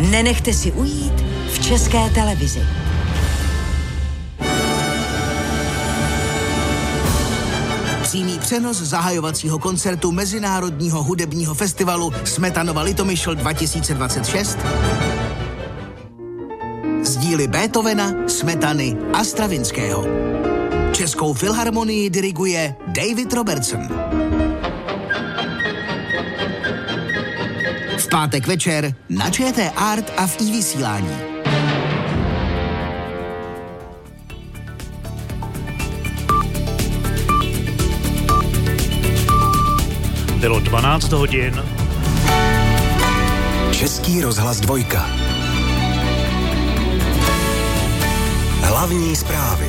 nenechte si ujít v České televizi. Přímý přenos zahajovacího koncertu Mezinárodního hudebního festivalu Smetanova Litomyšl 2026 z díly Beethovena, Smetany a Stravinského. Českou filharmonii diriguje David Robertson. V pátek večer na ČT Art a v iVysílání. Bylo 12 hodin. Český rozhlas 2. Hlavní zprávy.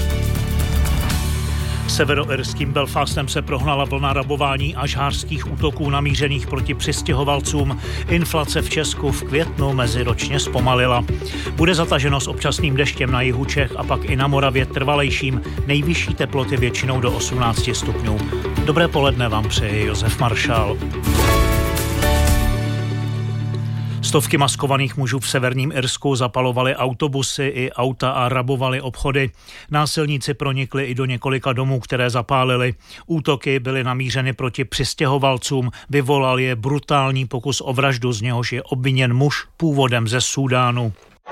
Severoirským Belfastem se prohnala vlna rabování a žhářských útoků namířených proti přistěhovalcům. Inflace v Česku v květnu meziročně zpomalila. Bude zataženo s občasným deštěm na jihu Čech a pak i na Moravě trvalejším. Nejvyšší teploty většinou do 18 stupňů. Dobré poledne vám přeje Josef Maršál. Stovky maskovaných mužů v severním Irsku zapalovali autobusy i auta a rabovali obchody. Násilníci pronikli i do několika domů, které zapálili. Útoky byly namířeny proti přistěhovalcům. Vyvolal je brutální pokus o vraždu, z něhož je obviněn muž původem ze Súdánu.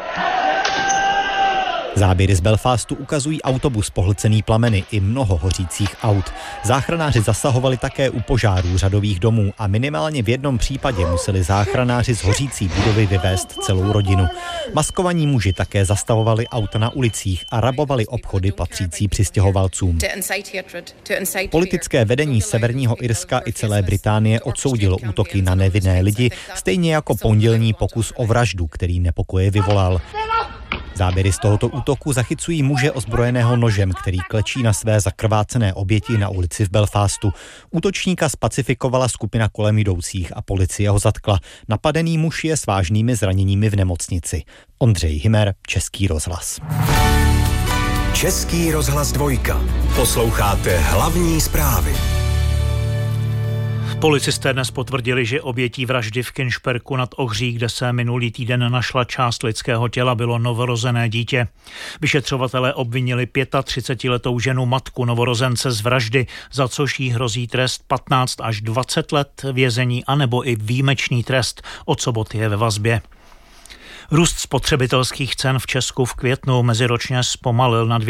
Záběry z Belfastu ukazují autobus pohlcený plameny i mnoho hořících aut. Záchranáři zasahovali také u požárů řadových domů a minimálně v jednom případě museli záchranáři z hořící budovy vyvést celou rodinu. Maskovaní muži také zastavovali auta na ulicích a rabovali obchody patřící přistěhovalcům. Politické vedení Severního Irska i celé Británie odsoudilo útoky na nevinné lidi, stejně jako pondělní pokus o vraždu, který nepokoje vyvolal. Záběry z tohoto útoku zachycují muže ozbrojeného nožem, který klečí na své zakrvácené oběti na ulici v Belfastu. Útočníka spacifikovala skupina kolem jdoucích a policie ho zatkla. Napadený muž je s vážnými zraněními v nemocnici. Ondřej Hymer, Český rozhlas. Český rozhlas 2. Posloucháte hlavní zprávy. Policisté dnes potvrdili, že obětí vraždy v Kinšperku nad Ohří, kde se minulý týden našla část lidského těla, bylo novorozené dítě. Vyšetřovatelé obvinili 35letou ženu matku novorozence z vraždy, za což jí hrozí trest 15 až 20 let vězení anebo i výjimečný trest. Od soboty je ve vazbě. Růst spotřebitelských cen v Česku v květnu meziročně zpomalil na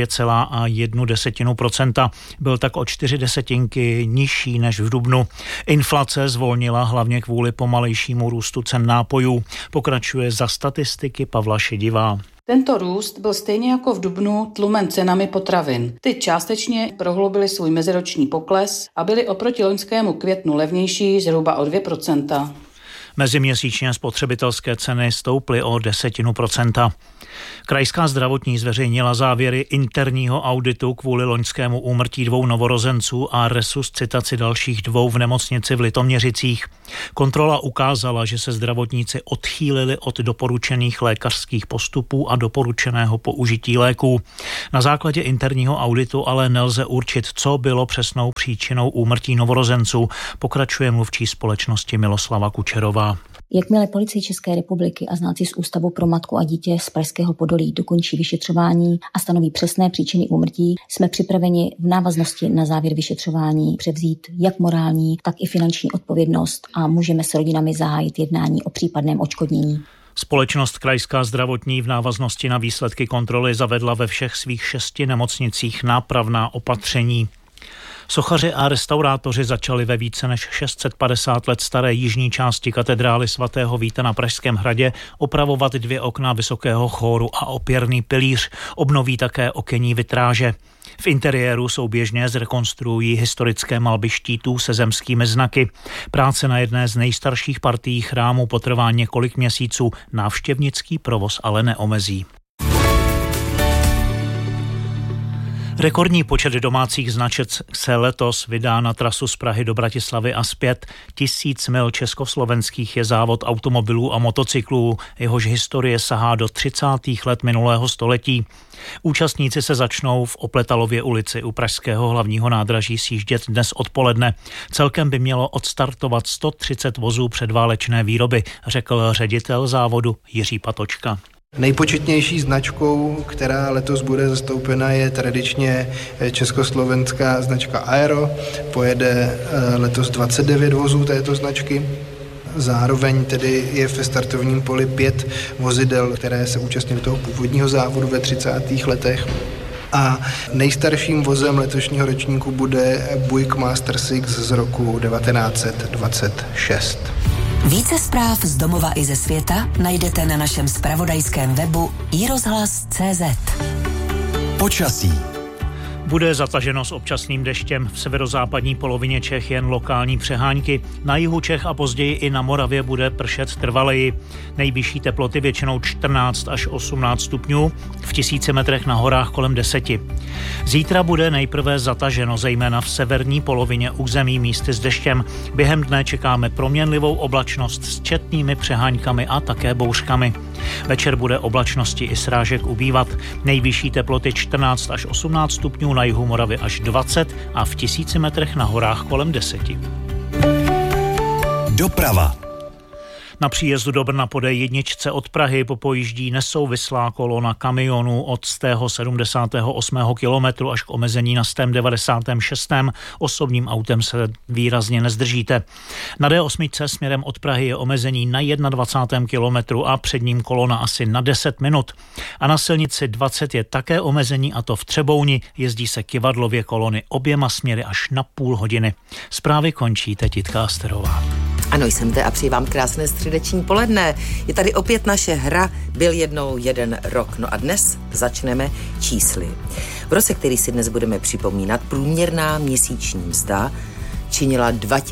2,1%. Byl tak o 0,4 nižší než v dubnu. Inflace zvolnila hlavně kvůli pomalejšímu růstu cen nápojů. Pokračuje za statistiky Pavla Šedivá. Tento růst byl stejně jako v dubnu tlumen cenami potravin. Ty částečně prohloubily svůj meziroční pokles a byly oproti loňskému květnu levnější zhruba o 2%. Meziměsíčně spotřebitelské ceny stouply o 0,1%. Krajská zdravotní zveřejnila závěry interního auditu kvůli loňskému úmrtí 2 novorozenců a resuscitaci dalších 2 v nemocnici v Litoměřicích. Kontrola ukázala, že se zdravotníci odchýlili od doporučených lékařských postupů a doporučeného použití léků. Na základě interního auditu ale nelze určit, co bylo přesnou příčinou úmrtí novorozenců, pokračuje mluvčí společnosti Miloslava Kučerová. Jakmile Policie České republiky a znalci z Ústavu pro matku a dítě z Pražského Podolí dokončí vyšetřování a stanoví přesné příčiny úmrtí, jsme připraveni v návaznosti na závěr vyšetřování převzít jak morální, tak i finanční odpovědnost a můžeme s rodinami zahájit jednání o případném odškodnění. Společnost Krajská zdravotní v návaznosti na výsledky kontroly zavedla ve všech svých 6 nemocnicích nápravná opatření. Sochaři a restaurátoři začali ve více než 650 let staré jižní části katedrály svatého Víta na Pražském hradě opravovat 2 okna vysokého chóru a opěrný pilíř. Obnoví také okenní vitráže. V interiéru souběžně zrekonstruují historické malby štítů se zemskými znaky. Práce na jedné z nejstarších partií chrámu potrvá několik měsíců, návštěvnický provoz ale neomezí. Rekordní počet domácích značek se letos vydá na trasu z Prahy do Bratislavy a zpět. 1000 mil československých je závod automobilů a motocyklů, jehož historie sahá do 30. let minulého století. Účastníci se začnou v Opletalově ulici u pražského hlavního nádraží sjíždět dnes odpoledne. Celkem by mělo odstartovat 130 vozů předválečné výroby, řekl ředitel závodu Jiří Patočka. Nejpočetnější značkou, která letos bude zastoupena, je tradičně československá značka Aero. Pojede letos 29 vozů této značky. Zároveň tedy je ve startovním poli 5 vozidel, které se účastnily toho původního závodu ve 30. letech. A nejstarším vozem letošního ročníku bude Buick Master 6 z roku 1926. Více zpráv z domova i ze světa najdete na našem zpravodajském webu iRozhlas.cz. Počasí. Bude zataženo s občasným deštěm, v severozápadní polovině Čech jen lokální přehánky. Na jihu Čech a později i na Moravě bude pršet trvaleji. Nejvyšší teploty většinou 14 až 18 stupňů, v 1000 metrech na horách kolem 10. Zítra bude nejprve zataženo, zejména v severní polovině území místy s deštěm. Během dne čekáme proměnlivou oblačnost s četnými přeháňkami a také bouřkami. Večer bude oblačnosti i srážek ubývat. Nejvyšší teploty 14 až 18 stupňů, na jihu Moravy až 20 a v 1000 metrech na horách kolem 10. Doprava. Na příjezdu do Brna po D1 od Prahy popojíždí nesouvislá kolona kamionů od 178. kilometru až k omezení na 196. Osobním autem se výrazně nezdržíte. Na D8 směrem od Prahy je omezení na 21. kilometru a před ním kolona asi na 10 minut. A na silnici 20 je také omezení, a to v Třebouni. Jezdí se kyvadlově kolony oběma směry až na půl hodiny. Zprávy končí teď Jitka Asterová. Ano, jsem zde a přeji vám krásné středeční poledne. Je tady opět naše hra Byl jednou jeden rok. No a dnes začneme čísly. V roce, který si dnes budeme připomínat, průměrná měsíční mzda činila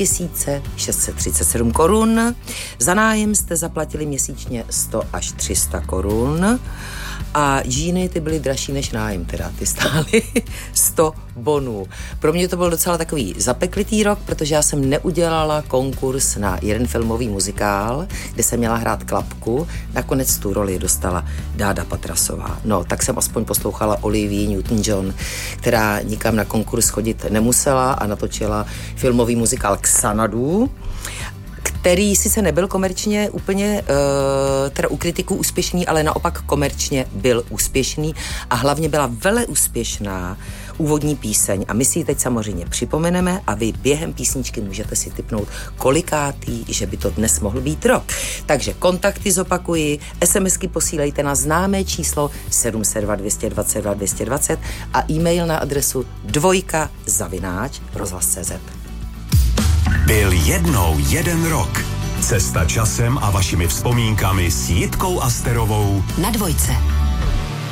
2637 korun. Za nájem jste zaplatili měsíčně 100 až 300 korun. A džíny ty byly dražší než nájem, teda ty stály 100 bonů. Pro mě to byl docela takový zapeklitý rok, protože já jsem neudělala konkurs na jeden filmový muzikál, kde jsem měla hrát Klapku. Nakonec tu roli dostala Dáda Patrasová. No, tak jsem aspoň poslouchala Olivii Newton-John, která nikam na konkurs chodit nemusela a natočila filmový muzikál Xanadu, který sice nebyl komerčně úplně teda u kritiků úspěšný, ale naopak komerčně byl úspěšný a hlavně byla veleúspěšná úvodní píseň. A my si ji teď samozřejmě připomeneme a vy během písničky můžete si tipnout, kolikátý, že by to dnes mohl být rok. Takže kontakty zopakuji, SMSky posílejte na známé číslo 702 222 220 a e-mail na adresu 2@rozhlas.cz. Byl jednou jeden rok. Cesta časem a vašimi vzpomínkami s Jitkou Asterovou Na Dvojce.